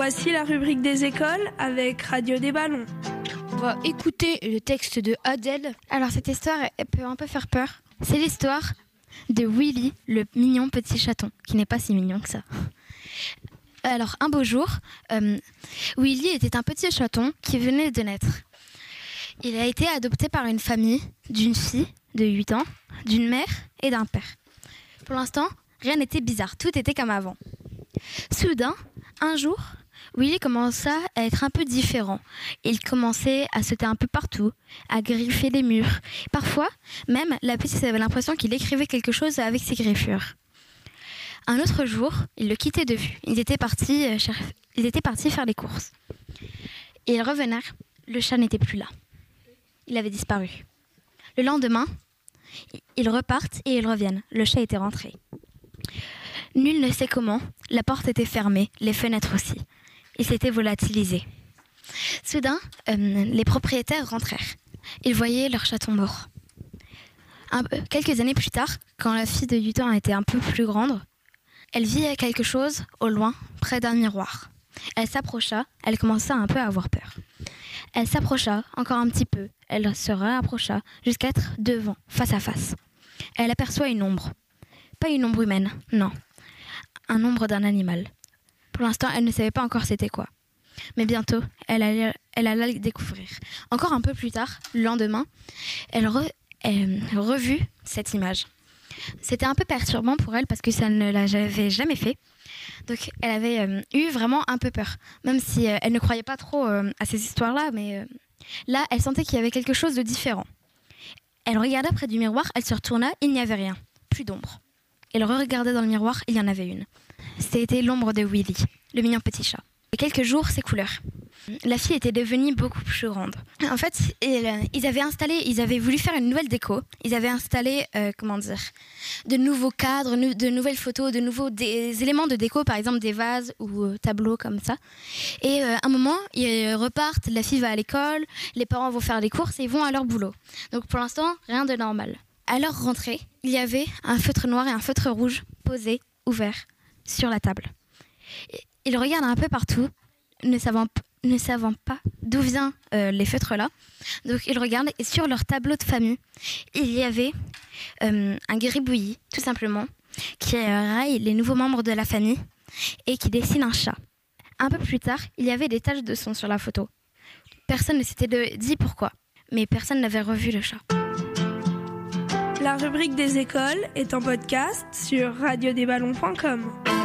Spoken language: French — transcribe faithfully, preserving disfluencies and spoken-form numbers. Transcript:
Voici la rubrique des écoles avec Radio des Ballons. On va écouter le texte de Adèle. Alors cette histoire, elle peut un peu faire peur. C'est l'histoire de Willy, le mignon petit chaton, qui n'est pas si mignon que ça. Alors un beau jour, euh, Willy était un petit chaton qui venait de naître. Il a été adopté par une famille d'une fille de huit ans, d'une mère et d'un père. Pour l'instant, rien n'était bizarre, tout était comme avant. Soudain, un jour, Willy commença à être un peu différent. Il commençait à sauter un peu partout, à griffer les murs. Parfois, même, la petite avait l'impression qu'il écrivait quelque chose avec ses griffures. Un autre jour, il le quittait de vue. Ils étaient partis, euh, cher... ils étaient partis faire les courses. Et ils revinrent, le chat n'était plus là. Il avait disparu. Le lendemain, ils repartent et ils reviennent. Le chat était rentré. Nul ne sait comment, la porte était fermée, les fenêtres aussi. Il s'était volatilisé. Soudain, euh, les propriétaires rentrèrent. Ils voyaient leur chaton mort. Un, euh, quelques années plus tard, quand la fille de huit ans était un peu plus grande, elle vit quelque chose au loin, près d'un miroir. Elle s'approcha, elle commença un peu à avoir peur. Elle s'approcha encore un petit peu, elle se rapprocha jusqu'à être devant, face à face. Elle aperçoit une ombre. Pas une ombre humaine, non. Un ombre d'un animal. Pour l'instant, elle ne savait pas encore c'était quoi. Mais bientôt, elle allait, elle allait le découvrir. Encore un peu plus tard, le lendemain, elle, re, elle revut cette image. C'était un peu perturbant pour elle parce que ça ne l'avait jamais fait. Donc, elle avait euh, eu vraiment un peu peur. Même si euh, elle ne croyait pas trop euh, à ces histoires-là, mais euh, là, elle sentait qu'il y avait quelque chose de différent. Elle regarda près du miroir, elle se retourna, il n'y avait rien. Plus d'ombre. Elle re-regardait dans le miroir, il y en avait une. C'était l'ombre de Willy, le mignon petit chat. Et quelques jours s'écoulèrent. La fille était devenue beaucoup plus grande. En fait, ils avaient installé, ils avaient voulu faire une nouvelle déco. Ils avaient installé, euh, comment dire, de nouveaux cadres, de nouvelles photos, de nouveaux des éléments de déco, par exemple des vases ou euh, tableaux comme ça. Et euh, à un moment, ils repartent, la fille va à l'école, les parents vont faire les courses et ils vont à leur boulot. Donc pour l'instant, rien de normal. À leur rentrée, il y avait un feutre noir et un feutre rouge posés, ouverts, sur la table. Ils regardent un peu partout, ne savant, ne savant pas d'où viennent euh, les feutres-là. Donc ils regardent et sur leur tableau de famille, il y avait euh, un gribouillis, tout simplement, qui raille les nouveaux membres de la famille et qui dessine un chat. Un peu plus tard, il y avait des taches de sang sur la photo. Personne ne s'était dit pourquoi, mais personne n'avait revu le chat. La rubrique des écoles est en podcast sur radio des ballons point com.